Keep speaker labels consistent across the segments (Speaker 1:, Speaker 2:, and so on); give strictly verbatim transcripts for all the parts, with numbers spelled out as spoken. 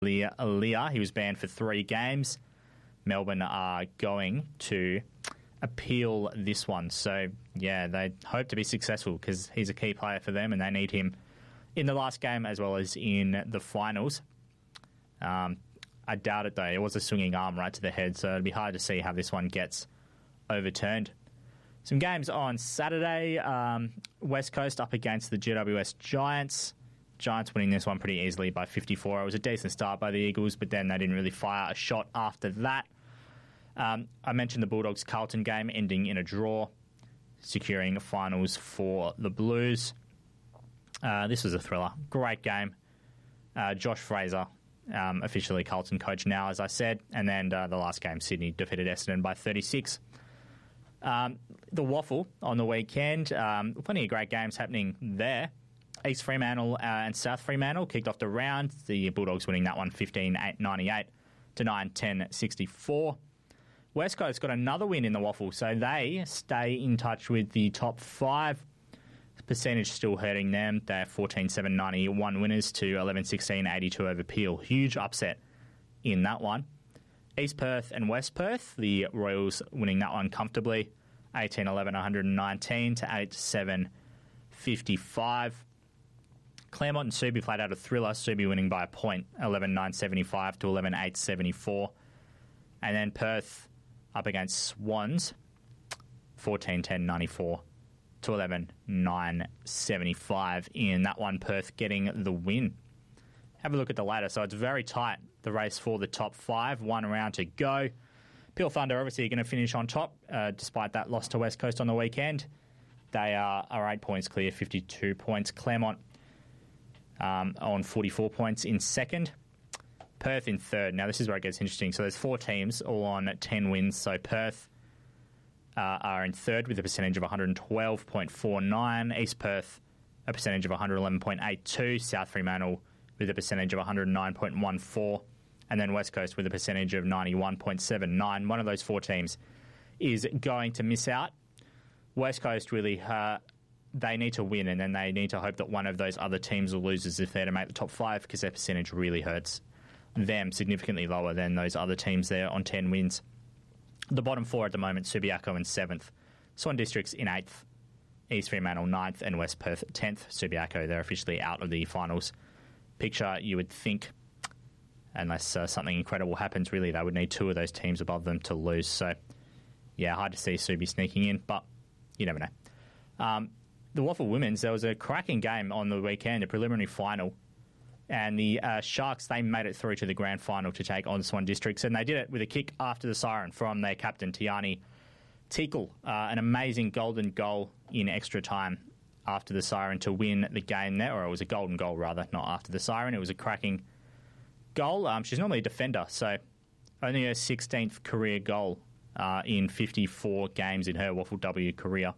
Speaker 1: Leah. He was banned for three games. Melbourne are going to appeal this one. So, yeah, they hope to be successful because he's a key player for them and they need him in the last game as well as in the finals. Um, I doubt it, though. It was a swinging arm right to the head, so it'd be hard to see how this one gets overturned. Some games on Saturday. Um, West Coast up against the G W S Giants. Giants winning this one pretty easily by fifty-four. It was a decent start by the Eagles, but then they didn't really fire a shot after that. Um, I mentioned the Bulldogs-Carlton game ending in a draw, securing finals for the Blues. Uh, this was a thriller. Great game. Uh, Josh Fraser, um, officially Carlton coach now, as I said. And then uh, the last game, Sydney defeated Essendon by thirty-six. Um, the Waffle on the weekend. Um, plenty of great games happening there. East Fremantle uh, and South Fremantle kicked off the round. The Bulldogs winning that one fifteen eight ninety-eight to nine ten sixty-four. West Coast got another win in the Waffle, so they stay in touch with the top five. The percentage still hurting them. They're fourteen seven ninety-one winners to eleven sixteen eighty-two over Peel. Huge upset in that one. East Perth and West Perth, the Royals winning that one comfortably, eighteen eleven one nineteen to eight seven fifty-five. Claremont and Subi played out a thriller, Subi winning by a point, eleven nine seventy-five to eleven eight seventy-four. And then Perth up against Swans, fourteen ten ninety-four to eleven nine seventy-five. In that one, Perth getting the win. Have a look at the ladder. So it's very tight, the race for the top five. One round to go. Peel Thunder obviously going to finish on top, uh, despite that loss to West Coast on the weekend. They are, are eight points clear, fifty-two points. Claremont Um, on forty-four points in second. Perth in third. Now, this is where it gets interesting. So there's four teams all on ten wins. So Perth uh, are in third with a percentage of one twelve point four nine. East Perth, a percentage of one eleven point eight two. South Fremantle with a percentage of one oh nine point one four. And then West Coast with a percentage of ninety-one point seven nine. One of those four teams is going to miss out. West Coast really... Uh, they need to win, and then they need to hope that one of those other teams will lose if they're to make the top five, because their percentage really hurts them, significantly lower than those other teams there on ten wins. The bottom four at the moment, Subiaco in seventh, Swan Districts in eighth, East Fremantle ninth, and West Perth tenth. Subiaco, they're officially out of the finals picture, you would think, unless uh, something incredible happens, really, they would need two of those teams above them to lose. So, yeah, hard to see Subi sneaking in, but you never know. Um, The Waffle Women's, there was a cracking game on the weekend, a preliminary final, and the uh, Sharks, they made it through to the grand final to take on Swan Districts, and they did it with a kick after the siren from their captain, Tiani Teakle. Uh, an amazing golden goal in extra time after the siren to win the game there, or it was a golden goal, rather, not after the siren. It was a cracking goal. Um, she's normally a defender, so only her sixteenth career goal uh, in fifty-four games in her Waffle W career.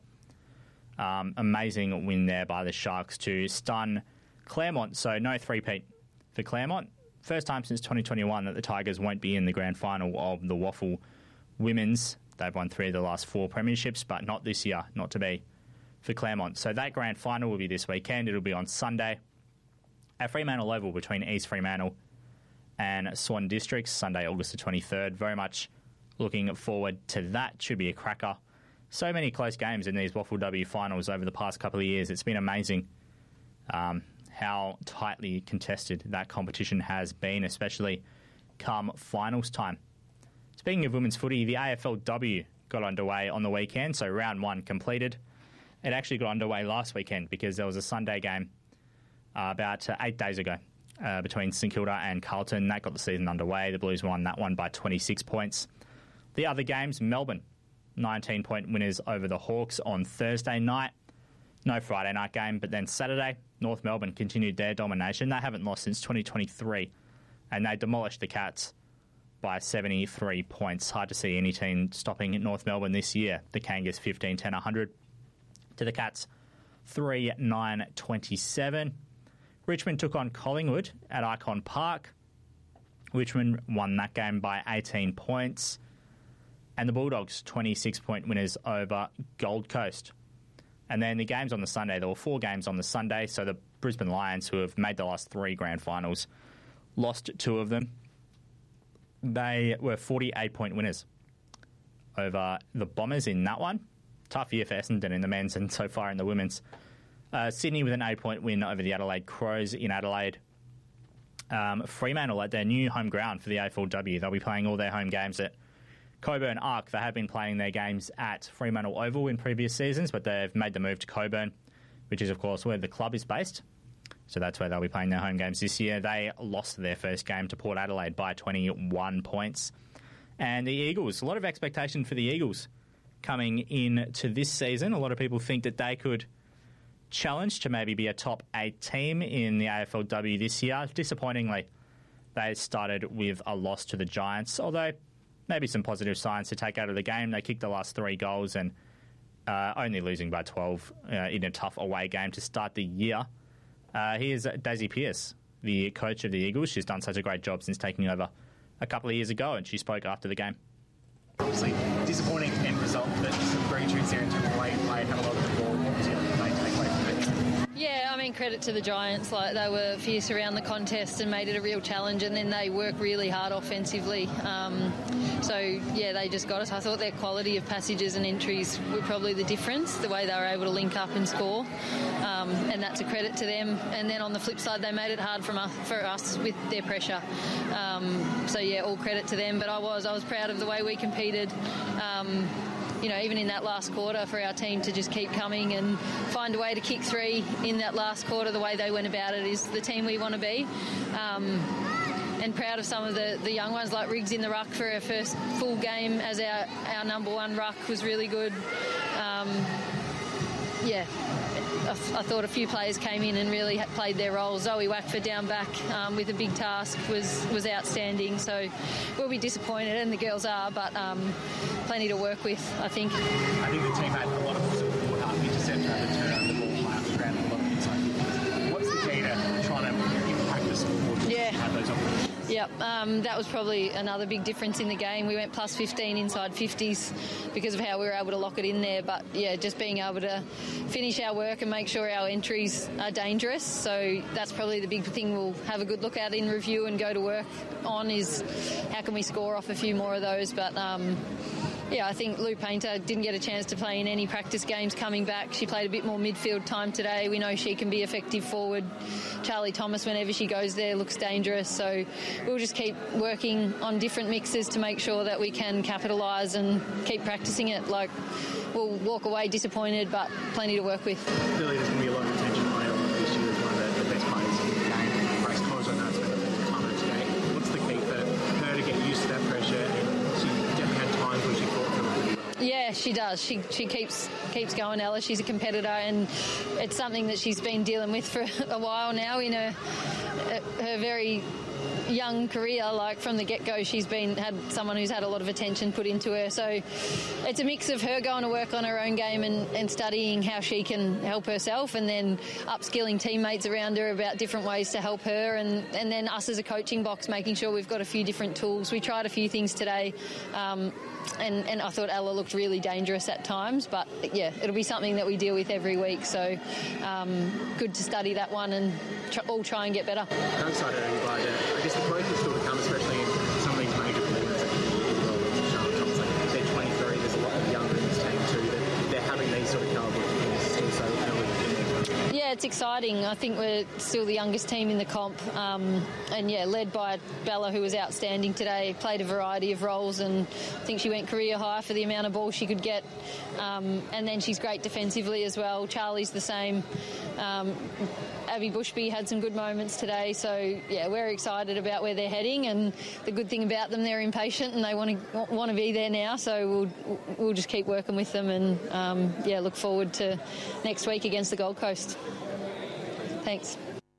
Speaker 1: Um, amazing win there by the Sharks to stun Claremont. So no three-peat for Claremont. First time since twenty twenty-one that the Tigers won't be in the grand final of the Waffle Women's. They've won three of the last four premierships, but not this year, not to be for Claremont. So that grand final will be this weekend. It'll be on Sunday at Fremantle Oval between East Fremantle and Swan Districts, Sunday, August the twenty-third. Very much looking forward to that. Should be a cracker. So many close games in these Waffle W finals over the past couple of years. It's been amazing um, how tightly contested that competition has been, especially come finals time. Speaking of women's footy, the A F L W got underway on the weekend, so round one completed. It actually got underway last weekend because there was a Sunday game uh, about uh, eight days ago uh, between St Kilda and Carlton. That got the season underway. The Blues won that one by twenty-six points. The other games, Melbourne, nineteen-point winners over the Hawks on Thursday night. No Friday night game, but then Saturday, North Melbourne continued their domination. They haven't lost since twenty twenty-three, and they demolished the Cats by seventy-three points. Hard to see any team stopping North Melbourne this year. The Kangas fifteen ten one hundred to the Cats three nine twenty-seven. Richmond took on Collingwood at Icon Park. Richmond won that game by eighteen points. And the Bulldogs, twenty-six-point winners over Gold Coast. And then the games on the Sunday, there were four games on the Sunday, so the Brisbane Lions, who have made the last three grand finals, lost two of them. They were forty-eight point winners over the Bombers in that one. Tough year for Essendon in the men's and so far in the women's. Uh, Sydney with an eight-point win over the Adelaide Crows in Adelaide. Um, Fremantle at their new home ground for the A F L W. They'll be playing all their home games at Coburn Arc. They have been playing their games at Fremantle Oval in previous seasons, but they've made the move to Coburn, which is, of course, where the club is based. So that's where they'll be playing their home games this year. They lost their first game to Port Adelaide by twenty-one points. And the Eagles, a lot of expectation for the Eagles coming into this season. A lot of people think that they could challenge to maybe be a top eight team in the A F L W this year. Disappointingly, they started with a loss to the Giants, although maybe some positive signs to take out of the game. They kicked the last three goals and uh, only losing by twelve uh, in a tough away game to start the year. Uh, here's Daisy Pearce, the coach of the Eagles. She's done such a great job since taking over a couple of years ago, and she spoke after the game.
Speaker 2: Obviously, disappointing end result, but some green shoots there in terms of the way you played, had a lot of the ball. What was your main takeaway from it?
Speaker 3: Yeah, I mean, credit to the Giants. Like, they were fierce around the contest and made it a real challenge, and then they work really hard offensively. Um, so, yeah, they just got us. I thought their quality of passages and entries were probably the difference, the way they were able to link up and score, um, and that's a credit to them. And then on the flip side, they made it hard from us, for us with their pressure. Um, so, yeah, all credit to them. But I was, I was proud of the way we competed. Um, You know, even in that last quarter, for our team to just keep coming and find a way to kick three in that last quarter, the way they went about it is the team we want to be. Um, and proud of some of the, the young ones, like Riggs in the ruck for her first full game as our, our number one ruck was really good. Um, yeah, I, I thought a few players came in and really played their role. Zoe Wackford down back um, with a big task was, was outstanding. So we'll be disappointed, and the girls are, but um, plenty to work with, I think.
Speaker 2: I think the team had a lot of support, half intercept, had to turn the ball, play up the ground, a lot of inside. What's the key to trying to impact the score?
Speaker 3: Yeah.
Speaker 2: Have those opportunities?
Speaker 3: Yep, um, that was probably another big difference in the game. We went plus fifteen inside fifties because of how we were able to lock it in there. But, yeah, just being able to finish our work and make sure our entries are dangerous. So that's probably the big thing we'll have a good look at in review and go to work on is how can we score off a few more of those. But, um, yeah, I think Lou Painter didn't get a chance to play in any practice games coming back. She played a bit more midfield time today. We know she can be effective forward. Charlie Thomas, whenever she goes there, looks dangerous. So we'll just keep working on different mixes to make sure that we can capitalise and keep practicing it. Like, we'll walk away disappointed, but plenty to work with.
Speaker 2: Clearly there's going to be a lot of attention on her this year as one of the, the best players in the game. Grace Collins, I know, spent a lot of time on it today. What's the key for her to get used to that pressure? And she definitely had times when she fought for it really well.
Speaker 3: Yeah, she does. She she keeps keeps going, Ella. She's a competitor, and it's something that she's been dealing with for a while now in her her very young career. Like, from the get-go, she's been had someone who's had a lot of attention put into her. So it's a mix of her going to work on her own game and, and studying how she can help herself, and then upskilling teammates around her about different ways to help her, and, and then us as a coaching box making sure we've got a few different tools. We tried a few things today, um, and, and I thought Ella looked really dangerous at times, but yeah, it'll be something that we deal with every week. So um, good to study that one and tr- all try and get better.
Speaker 2: How excited are you by that? I guess the growth is still to come, especially in some of these major forwards as well as Charlotte Thomas. Like, they're twenty-three, there's a lot of younger in this team too, that they're having these sort of calibre players still so early in their career.
Speaker 3: Yeah, it's exciting. I think we're still the youngest team in the comp, um, and yeah, led by Bella, who was outstanding today, played a variety of roles, and I think she went career high for the amount of ball she could get, um, and then she's great defensively as well. Charlie's the same. Um, Abby Bushby had some good moments today, so yeah, we're excited about where they're heading, and the good thing about them, they're impatient and they want to want to be there now, so we'll we'll just keep working with them, and um, yeah, look forward to next week against the Gold Coast. Thanks.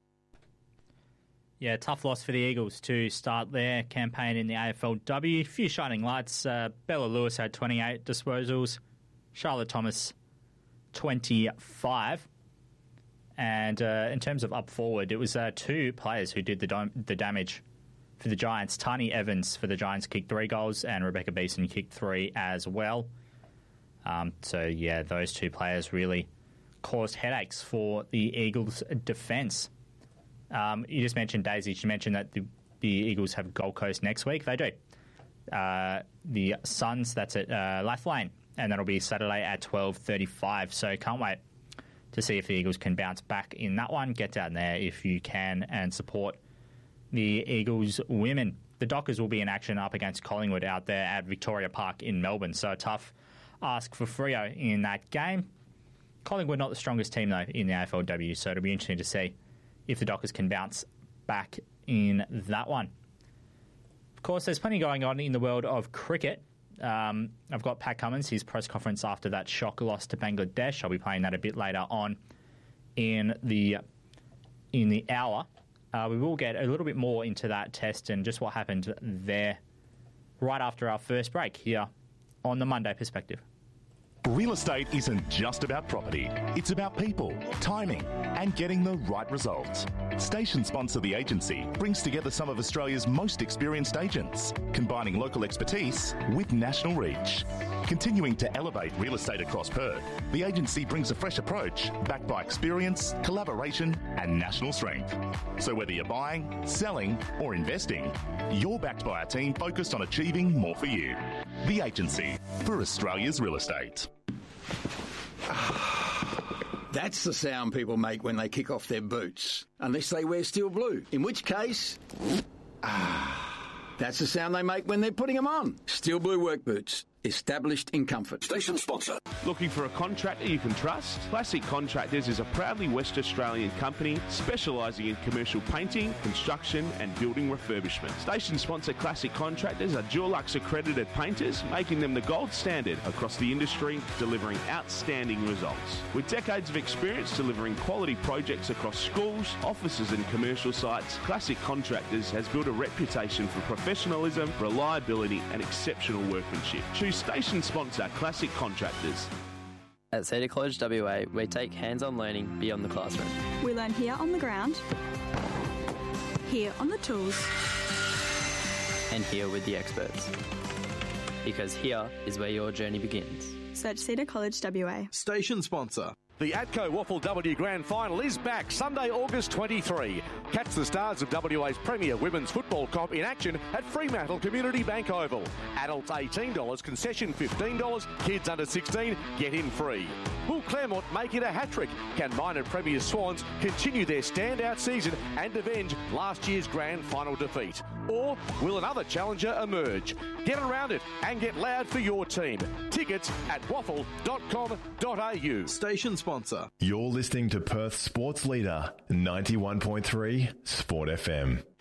Speaker 1: Yeah, tough loss for the Eagles to start their campaign in the A F L W. A few shining lights. Uh, Bella Lewis had twenty-eight disposals. Charlotte Thomas, twenty-five. And uh, in terms of up forward, it was uh, two players who did the dam- the damage for the Giants. Tani Evans for the Giants kicked three goals, and Rebecca Beeson kicked three as well. Um, so, yeah, those two players really caused headaches for the Eagles' defence. Um, you just mentioned Daisy. She mentioned that the the Eagles have Gold Coast next week. They do. Uh, the Suns, that's at uh, Lathlane, and that'll be Saturday at twelve thirty-five. So can't wait to see if the Eagles can bounce back in that one. Get down there if you can and support the Eagles women. The Dockers will be in action up against Collingwood out there at Victoria Park in Melbourne. So a tough ask for Freo in that game. Collingwood not the strongest team, though, in the A F L W, so it'll be interesting to see if the Dockers can bounce back in that one. Of course, there's plenty going on in the world of cricket. Um, I've got Pat Cummins, his press conference after that shock loss to Bangladesh. I'll be playing that a bit later on in the in the hour. Uh, we will get a little bit more into that test and just what happened there right after our first break here on the Monday Perspective.
Speaker 4: Real estate isn't just about property. It's about people, timing, and getting the right results. Station sponsor The Agency brings together some of Australia's most experienced agents, combining local expertise with national reach. Continuing to elevate real estate across Perth, The Agency brings a fresh approach backed by experience, collaboration, and national strength. So whether you're buying, selling, or investing, you're backed by a team focused on achieving more for you. The Agency, for Australia's real estate.
Speaker 5: That's the sound people make when they kick off their boots. Unless they wear steel blue, in which case... Ah, that's the sound they make when they're putting them on. Steel blue work boots. Established in comfort. Station sponsor.
Speaker 6: Looking for a contractor you can trust? Classic Contractors is a proudly West Australian company specialising in commercial painting, construction and building refurbishment. Station sponsor Classic Contractors are Dulux accredited painters, making them the gold standard across the industry, delivering outstanding results. With decades of experience delivering quality projects across schools, offices and commercial sites, Classic Contractors has built a reputation for professionalism, reliability and exceptional workmanship. Choose station sponsor Classic Contractors.
Speaker 7: At Cedar College W A, we take hands-on learning beyond the classroom.
Speaker 8: We learn here on the ground, here on the tools,
Speaker 7: and here with the experts. Because here is where your journey begins.
Speaker 8: Search Cedar College W A.
Speaker 9: Station sponsor.
Speaker 10: The ATCO Waffle W Grand Final is back Sunday, August twenty-third. Catch the stars of W A's premier women's football comp in action at Fremantle Community Bank Oval. Adults eighteen dollars, concession fifteen dollars, kids under sixteen get in free. Will Claremont make it a hat-trick? Can minor Premier Swans continue their standout season and avenge last year's grand final defeat? Or will another challenger emerge? Get around it and get loud for your team. Tickets at waffle dot com dot a u.
Speaker 9: Station sponsor.
Speaker 11: You're listening to Perth's sports leader, ninety-one point three Sport F M.